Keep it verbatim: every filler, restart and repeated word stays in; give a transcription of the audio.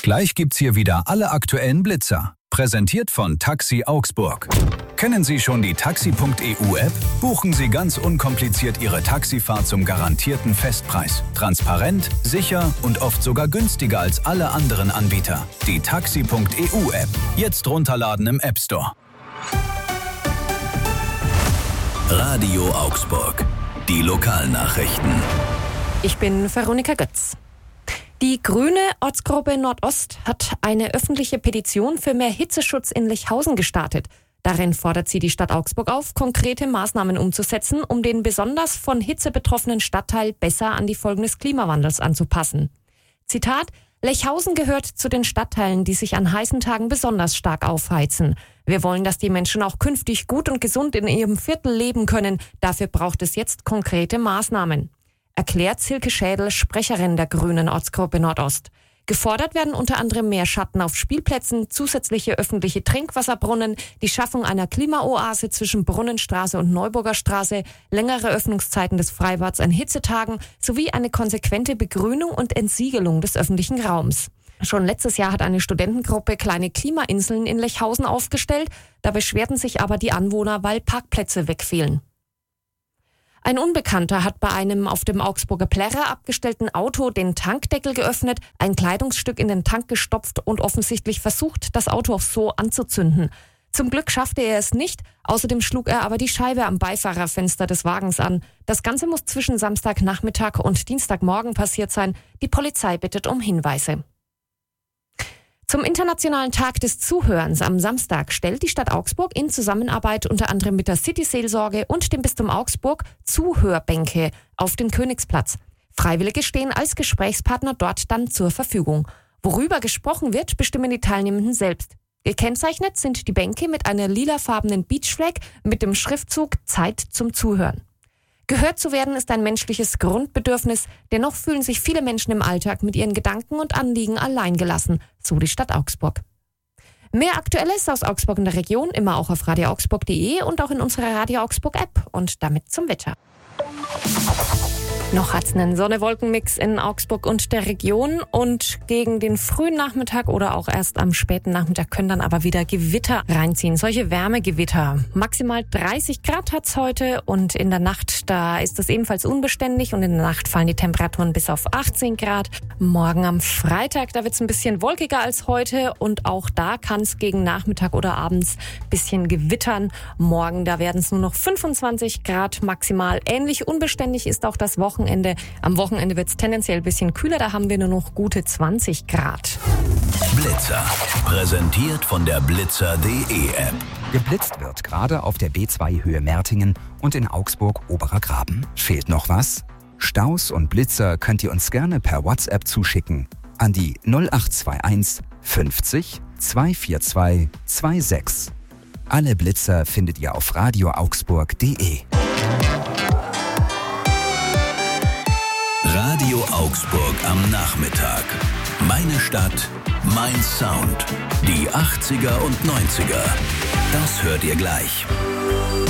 Gleich gibt's hier wieder alle aktuellen Blitzer. Präsentiert von Taxi Augsburg. Kennen Sie schon die Taxi Punkt E U-App? Buchen Sie ganz unkompliziert Ihre Taxifahrt zum garantierten Festpreis. Transparent, sicher und oft sogar günstiger als alle anderen Anbieter. Die Taxi Punkt E U-App. Jetzt runterladen im App Store. Radio Augsburg. Die Lokalnachrichten. Ich bin Veronika Götz. Die Grüne Ortsgruppe Nordost hat eine öffentliche Petition für mehr Hitzeschutz in Lechhausen gestartet. Darin fordert sie die Stadt Augsburg auf, konkrete Maßnahmen umzusetzen, um den besonders von Hitze betroffenen Stadtteil besser an die Folgen des Klimawandels anzupassen. Zitat: Lechhausen gehört zu den Stadtteilen, die sich an heißen Tagen besonders stark aufheizen. Wir wollen, dass die Menschen auch künftig gut und gesund in ihrem Viertel leben können. Dafür braucht es jetzt konkrete Maßnahmen, erklärt Silke Schädel, Sprecherin der Grünen Ortsgruppe Nordost. Gefordert werden unter anderem mehr Schatten auf Spielplätzen, zusätzliche öffentliche Trinkwasserbrunnen, die Schaffung einer Klimaoase zwischen Brunnenstraße und Neuburger Straße, längere Öffnungszeiten des Freibads an Hitzetagen sowie eine konsequente Begrünung und Entsiegelung des öffentlichen Raums. Schon letztes Jahr hat eine Studentengruppe kleine Klimainseln in Lechhausen aufgestellt. Da beschwerten sich aber die Anwohner, weil Parkplätze wegfielen. Ein Unbekannter hat bei einem auf dem Augsburger Plärrer abgestellten Auto den Tankdeckel geöffnet, ein Kleidungsstück in den Tank gestopft und offensichtlich versucht, das Auto auch so anzuzünden. Zum Glück schaffte er es nicht, außerdem schlug er aber die Scheibe am Beifahrerfenster des Wagens an. Das Ganze muss zwischen Samstagnachmittag und Dienstagmorgen passiert sein. Die Polizei bittet um Hinweise. Zum Internationalen Tag des Zuhörens am Samstag stellt die Stadt Augsburg in Zusammenarbeit unter anderem mit der City-Seelsorge und dem Bistum Augsburg Zuhörbänke auf den Königsplatz. Freiwillige stehen als Gesprächspartner dort dann zur Verfügung. Worüber gesprochen wird, bestimmen die Teilnehmenden selbst. Gekennzeichnet sind die Bänke mit einer lilafarbenen Beachflag mit dem Schriftzug Zeit zum Zuhören. Gehört zu werden ist ein menschliches Grundbedürfnis, dennoch fühlen sich viele Menschen im Alltag mit ihren Gedanken und Anliegen alleingelassen, so die Stadt Augsburg. Mehr Aktuelles aus Augsburg und der Region immer auch auf radio augsburg punkt de und auch in unserer Radio Augsburg App und damit zum Wetter. Noch hat's einen Sonne-Wolken-Mix in Augsburg und der Region und gegen den frühen Nachmittag oder auch erst am späten Nachmittag können dann aber wieder Gewitter reinziehen. Solche Wärmegewitter. Maximal dreißig Grad hat's heute und in der Nacht, da ist es ebenfalls unbeständig und in der Nacht fallen die Temperaturen bis auf achtzehn Grad. Morgen am Freitag, da wird's ein bisschen wolkiger als heute und auch da kann es gegen Nachmittag oder abends ein bisschen gewittern. Morgen, da werden es nur noch fünfundzwanzig Grad maximal. Ähnlich unbeständig ist auch das Wochenende. Wochenende. Am Wochenende wird es tendenziell ein bisschen kühler, da haben wir nur noch gute zwanzig Grad. Blitzer, präsentiert von der Blitzer punkt de App. Geblitzt wird gerade auf der B zwei Höhe Mertingen und in Augsburg Oberer Graben. Fehlt noch was? Staus und Blitzer könnt ihr uns gerne per WhatsApp zuschicken an die null acht zwei eins fünfzig zweihundertvierundzwanzig sechsundzwanzig. Alle Blitzer findet ihr auf radio augsburg punkt de. Radio Augsburg am Nachmittag. Meine Stadt, mein Sound. Die achtziger und neunziger. Das hört ihr gleich.